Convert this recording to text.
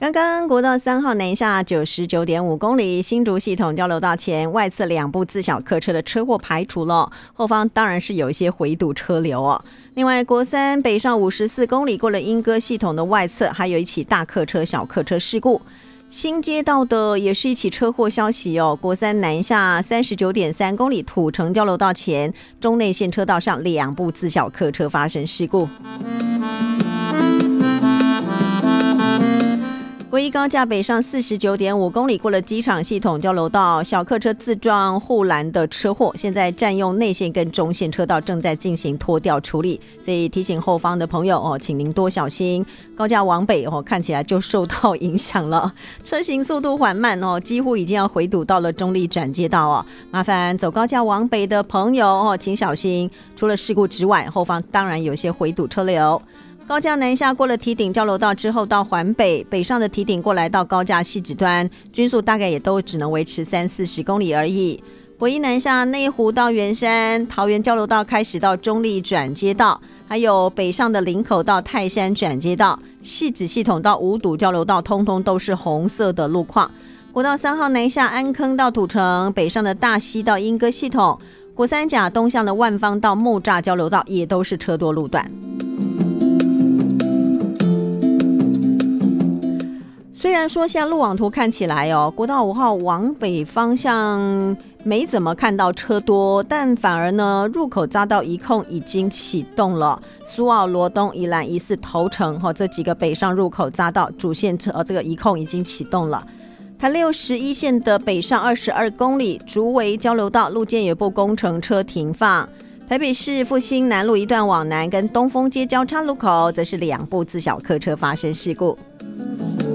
刚刚国道3号南下99.5公里新竹系统交流道前外侧2部自小客车的车祸排除了，后方当然是有一些回堵车流哦。另外国3北上54公里过了莺歌系统的外侧，还有一起大客车小客车事故。新接到的也是一起车祸消息哦，国3南下39.3公里土城交流道前中内线车道上2部自小客车发生事故。国一高架北上49.5公里过了机场系统交流道，小客车自撞护栏的车祸，现在占用内线跟中线车道正在进行拖吊处理，所以提醒后方的朋友哦，请您多小心。高架往北哦，看起来就受到影响了，车行速度缓慢哦，几乎已经要回堵到了中立转接道哦，麻烦走高架往北的朋友哦，请小心。除了事故之外，后方当然有些回堵车流。高架南下过了堤顶交流道之后，到环北北上的堤顶过来到高架汐止端，均速大概也都只能维持30-40公里而已。国一南下内湖到圆山，桃园交流道开始到中立转接道，还有北上的林口到泰山转接道，汐止系统到五堵交流道通通都是红色的路况。国道3号南下安坑到土城，北上的大溪到莺歌系统，国三甲东向的万芳到木栅交流道也都是车多路段。虽然说现在路网图看起来哦，国道5号往北方向没怎么看到车多，但反而呢入口匝道一控已经启动了，苏澳、罗东、宜兰、宜四、头城这几个北上入口匝道主线车这个一控已经启动了。台611线的北上22公里竹围交流道路肩有部工程车停放。台北市复兴南路一段往南跟东风街交叉路口则是2部自小客车发生事故。